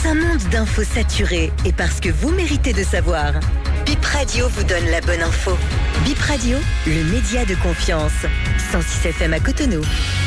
un monde d'infos saturées et parce que vous méritez de savoir, Bip Radio vous donne la bonne info. Bip Radio, le média de confiance. 106 FM à Cotonou.